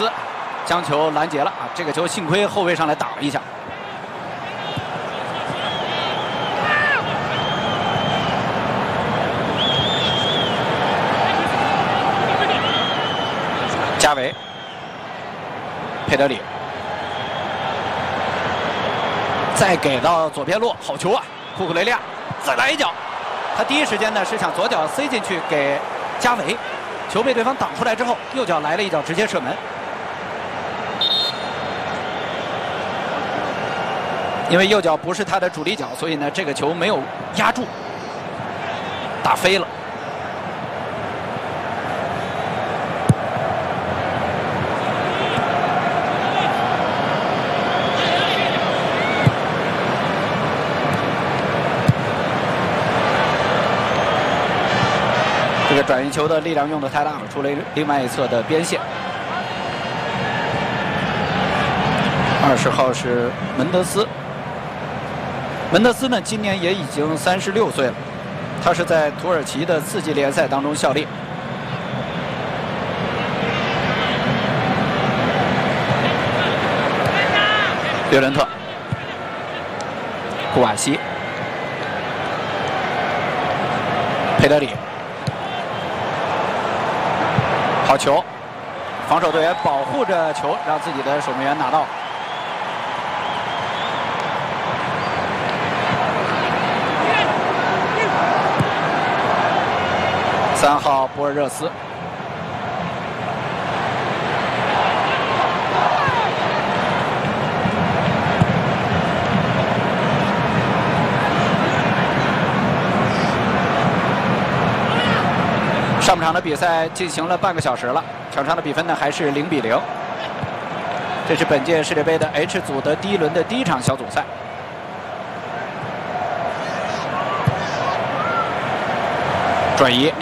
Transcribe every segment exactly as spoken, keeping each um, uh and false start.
斯将球拦截了啊！这个球幸亏后卫上来打了一下。加维，佩德里，再给到左边路，好球啊！库库雷利亚再来一脚，他第一时间呢是想左脚塞进去给加维，球被对方挡出来之后，右脚来了一脚直接射门。因为右脚不是他的主力脚，所以呢这个球没有压住，打飞了。这个转移球的力量用的太大了，出了另外一侧的边线。二十号是门德斯，门德斯呢今年也已经三十六岁了，他是在土耳其的次级联赛当中效力。略伦特，库瓦西，佩德里。好球，防守队员保护着球，让自己的守门员拿到。三号博尔热斯，上半场的比赛进行了半个小时了，场上的比分呢还是零比零。这是本届世界杯的 H 组的第一轮的第一场小组赛。转移，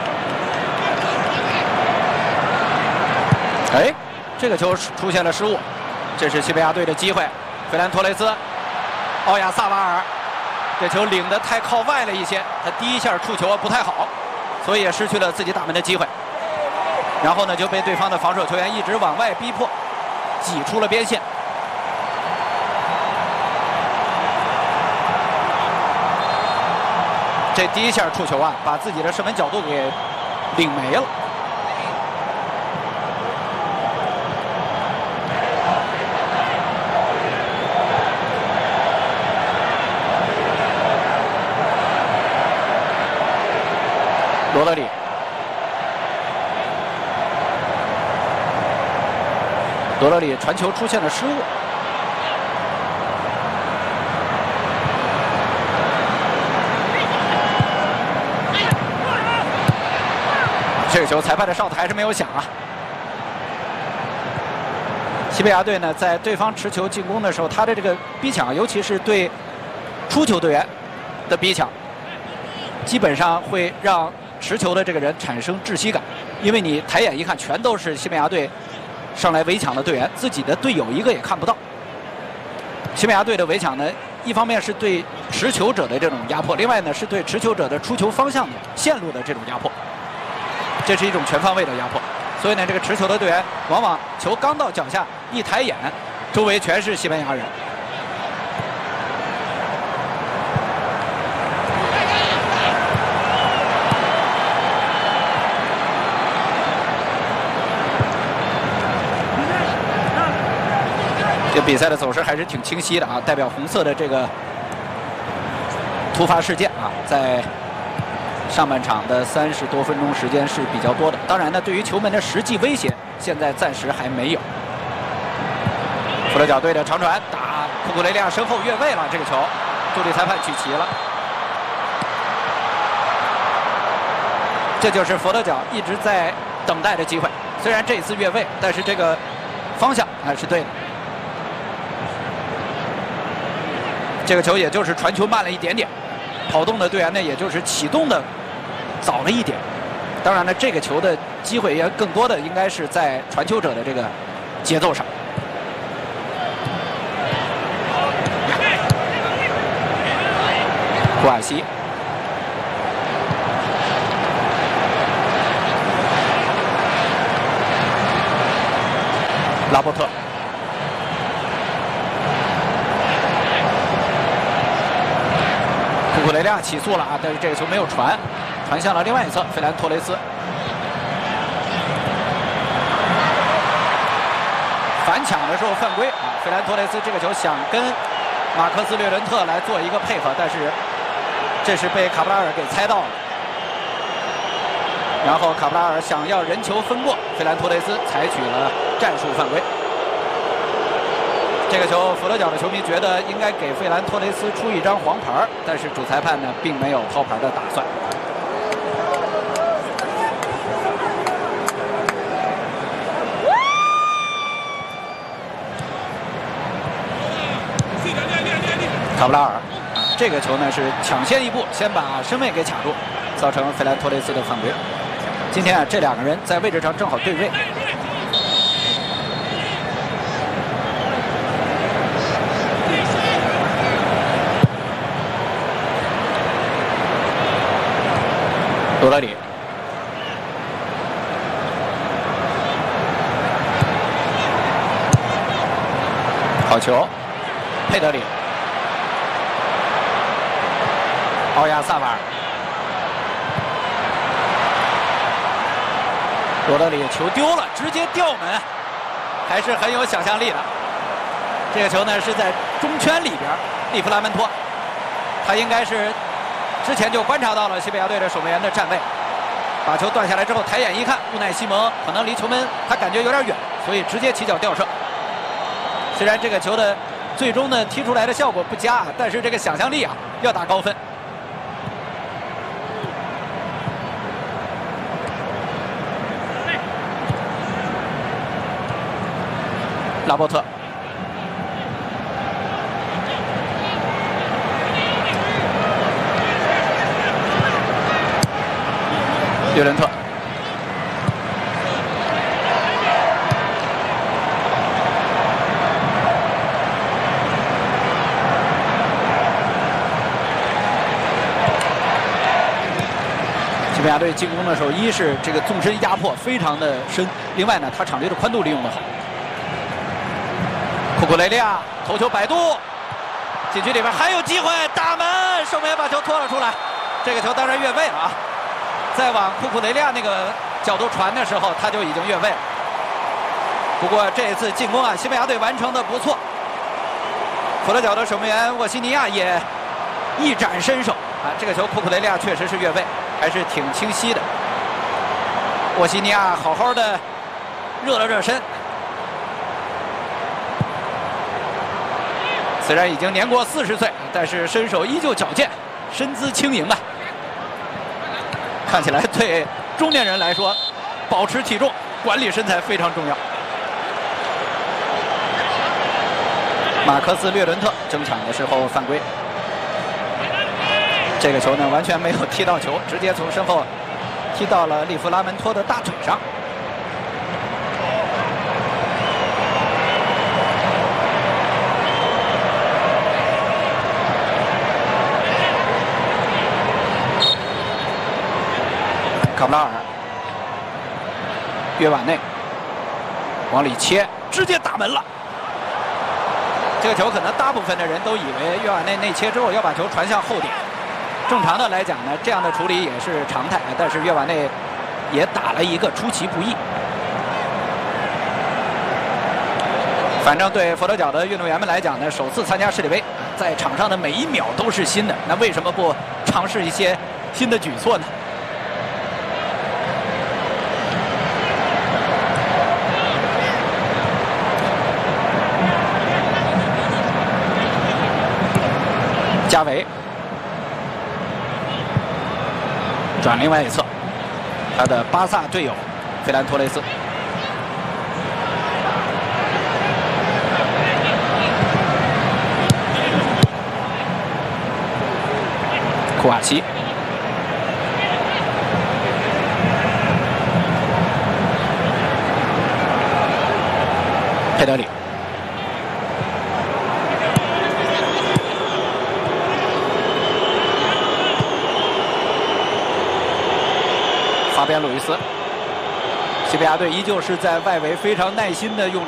哎，这个球出现了失误，这是西班牙队的机会。费兰托雷斯，奥亚萨瓦尔，这球领得太靠外了一些，他第一下触球不太好。所以也失去了自己打门的机会，然后呢就被对方的防守球员一直往外逼迫，挤出了边线。这第一下触球啊，把自己的射门角度给领没了。罗德里，罗德里传球出现了失误，这个球裁判的哨子还是没有响啊。西班牙队呢，在对方持球进攻的时候，他的这个逼抢，尤其是对出球队员的逼抢，基本上会让持球的这个人产生窒息感，因为你抬眼一看，全都是西班牙队上来围抢的队员，自己的队友一个也看不到。西班牙队的围抢呢，一方面是对持球者的这种压迫，另外呢是对持球者的出球方向的线路的这种压迫，这是一种全方位的压迫。所以呢，这个持球的队员往往球刚到脚下，一抬眼，周围全是西班牙人。这比赛的走势还是挺清晰的啊，代表红色的这个突发事件啊，在上半场的三十多分钟时间是比较多的。当然呢，对于球门的实际威胁，现在暂时还没有。佛勒角队的长传打库库雷利亚身后越位了，这个球助理裁判举旗了。这就是佛勒角一直在等待的机会，虽然这一次越位，但是这个方向还是对的。这个球也就是传球慢了一点点，跑动的队员呢，也就是启动的早了一点。当然了，这个球的机会也更多的应该是在传球者的这个节奏上。库瓦西， 拉波特。库库雷利亚起速了啊，但是这个球没有传，传向了另外一侧，费兰托雷斯。反抢的时候犯规啊，费兰托雷斯这个球想跟马克斯略伦特来做一个配合，但是这是被卡布拉尔给猜到了。然后卡布拉尔想要人球分过，费兰托雷斯采取了战术犯规。这个球，佛得角的球迷觉得应该给费兰托雷斯出一张黄牌，但是主裁判呢并没有掏牌的打算。卡布拉尔，这个球呢是抢先一步，先把身位给卡住，造成费兰托雷斯的犯规。今天啊，这两个人在位置上正好对位。罗德里，好球，佩德里。奥亚萨瓦尔，罗德里球丢了，直接吊门，还是很有想象力的。这个球呢是在中圈里边，利弗拉门托，他应该是之前就观察到了西班牙队的守门员的站位，把球断下来之后，抬眼一看，乌奈西蒙可能离球门他感觉有点远，所以直接起脚吊射。虽然这个球的最终呢踢出来的效果不佳，但是这个想象力啊要打高分。拉波特，略伦特，西班牙队进攻的时候，一是这个纵深压迫非常的深，另外呢，他场地的宽度利用的好。库库雷利亚头球摆渡，禁区里边还有机会，大门，守门员把球拖了出来。这个球当然越位了啊！再往库库雷利亚那个角度传的时候，他就已经越位了。不过这一次进攻啊，西班牙队完成的不错。佛得角的守门员沃西尼亚也一展身手啊！这个球库库雷利亚确实是越位，还是挺清晰的。沃西尼亚好好的热了热身。虽然已经年过四十岁，但是身手依旧矫健，身姿轻盈啊！看起来对中年人来说，保持体重、管理身材非常重要。马克斯·略伦特争抢的时候犯规，这个球呢完全没有踢到球，直接从身后踢到了利弗拉门托的大腿上。卡布拉尔，约瓦内往里切，直接打门了。这个球可能大部分的人都以为约瓦内内切之后要把球传向后点，正常的来讲呢，这样的处理也是常态。但是约瓦内也打了一个出其不意。反正对佛得角的运动员们来讲呢，首次参加世界杯，在场上的每一秒都是新的。那为什么不尝试一些新的举措呢？加维转另外一侧，他的巴萨队友费兰托雷斯，库瓦奇，佩德里。法比安·路易斯，西班牙队依旧是在外围非常耐心的用